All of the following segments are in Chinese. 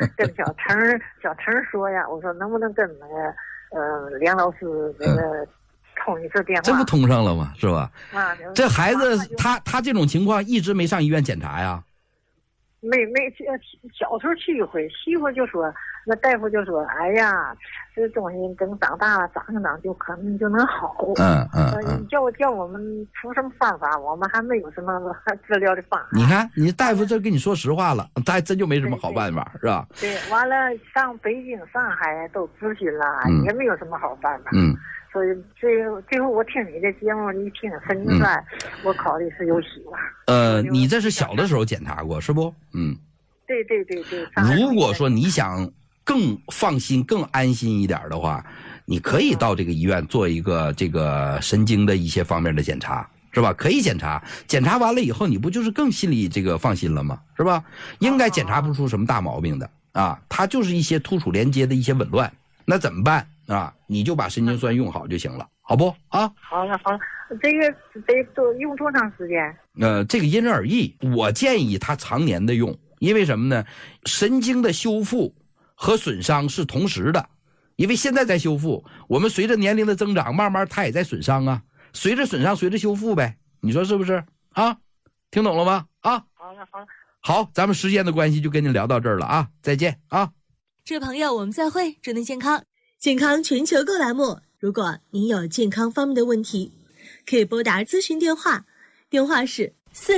跟小陈说呀，我说能不能跟那个梁老师那个通一次电话？ 这不通上了吗？是吧？ 啊， 这孩子他这种情况一直没上医院检查呀？ 没小时候去一回，媳妇就说，那大夫就说，哎呀，这东西等长大了长一长就可能就能好。叫我们出什么方法，我们还没有什么治疗的方法。 你看，你大夫这跟你说实话了，他还真就没什么好办法，是吧？ 对，完了上北京、上海都咨询了，也没有什么好办法。所以最后我听你的节目，一听神经衰，我考虑是有希望。 你这是小的时候检查过是不？ 对。 如果说你想更放心、更安心一点的话，你可以到这个医院做一个这个神经的一些方面的检查，是吧？可以检查，检查完了以后，你不就是更心里这个放心了吗？是吧？应该检查不出什么大毛病的啊，它就是一些突触连接的一些紊乱，那怎么办啊？你就把神经酸用好就行了，好不啊？ 好了，这个得用多长时间？ 这个因人而异，我建议他常年的用，因为什么呢？神经的修复和损伤是同时的，因为现在在修复，我们随着年龄的增长，慢慢它也在损伤啊，随着损伤，随着修复呗，你说是不是啊？听懂了吗？啊，好，咱们时间的关系就跟您聊到这儿了啊，再见啊！ 这位朋友，我们再会，祝您健康。健康全球购栏目，如果您有健康方面的问题，可以拨打咨询电话，电话是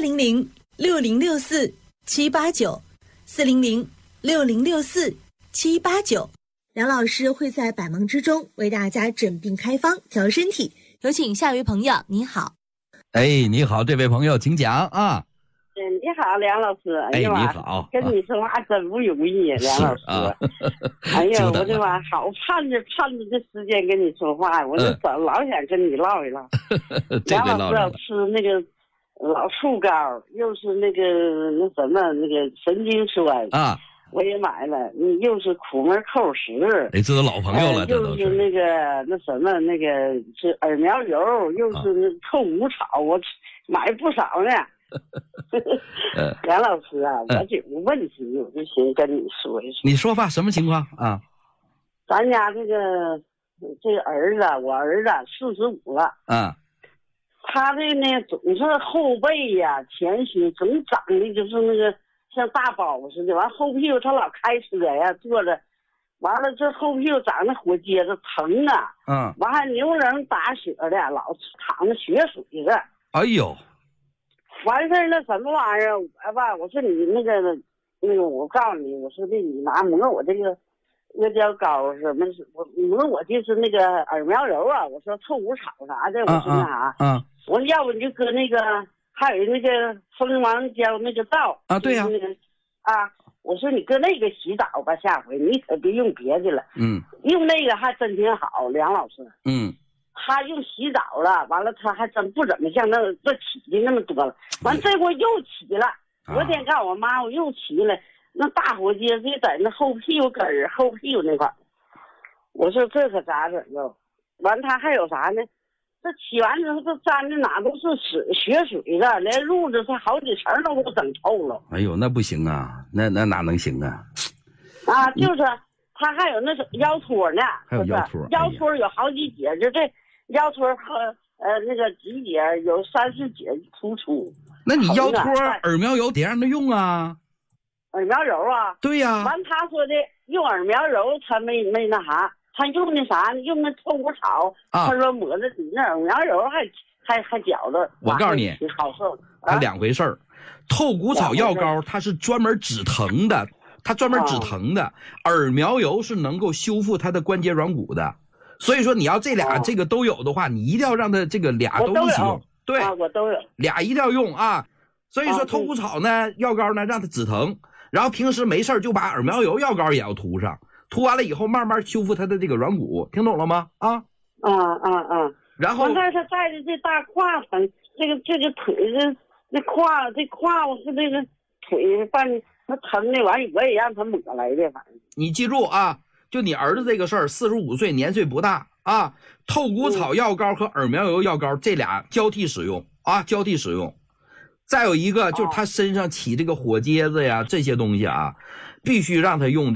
400-6064-789，400-6064-789。梁老师会在百忙之中为大家诊病开方，调身体。有请下一位朋友，你好。 你好，这位朋友，请讲啊。 你好，梁老师。 你好， 跟你说话真不容易，梁老师。哎呀，我这吧好盼着这时间跟你说话，我就老想跟你唠一唠。梁老师要吃那个老树膏，又是那个什么那个神经酸啊，我也买了。又是苦闷扣食， 这都老朋友了，这都是那个那什么那个是耳苗油，又是那臭骨草，我买不少呢。梁老师啊，我有个问题，我就寻思跟你说一说。 你说吧，什么情况啊？ 咱家这个儿子，我儿子45了啊，他这呢总是后背呀、前胸总长的就是那个像大包似的，完后屁股他老开车呀坐着，完了这后屁股长那火疖子疼啊，完还牛棱打血的，老淌着血水子。 哎呦！ 完事儿那什么玩意儿，我说你那个，我告诉你，我说这你拿抹我这个阿胶膏什么，我抹我就是那个耳苗油啊，我说臭骨草啥的，我说那啥，我说要不你就搁那个，还有那个蜂王胶那个皂啊，对呀， 我说你搁那个洗澡吧，下回你可别用别的了，用那个还真挺好，梁老师，他用洗澡了，完了他还真不怎么像那起的那么多了。完这回又起了，昨天告诉我妈我又起了，那大火疖子在那后屁股根儿、后屁股那块儿。我说这可咋整啊？完他还有啥呢？这起完之后这沾的哪都是血水的，连褥子他好几层都给我整透了。 哎呦，那不行啊，那哪能行啊？ 就是他还有那种腰托呢， 还有腰托， 腰托有好几节，就这。腰托和那个几节有3-4节突出。 那你腰托耳苗油得让他用啊。 耳苗油啊？ 对呀。 完他说的用耳苗油，他没那啥，他用那啥，用那臭骨草。他说抹着你那耳苗油还觉着。 我告诉你， 好受。 它两回事儿。透骨草药膏它是专门止疼的，耳苗油是能够修复它的关节软骨的。所以说你要这俩这个都有的话，你一定要让他这个俩都一起用。对， 我都有， 俩一定要用啊。所以说透骨草呢，药膏呢让它止疼，然后平时没事就把耳苗油药膏也要涂上，涂完了以后慢慢修复它的这个软骨，听懂了吗？然后但是他带着这大胯疼，这个腿这胯我是这个腿半那疼的完，我也让他抹来的，反正你记住啊。就你儿子这个事儿，45岁年岁不大啊，透骨草药膏和耳苗油药膏这俩交替使用啊，交替使用。再有一个就是他身上起这个火疖子呀这些东西啊，必须让他用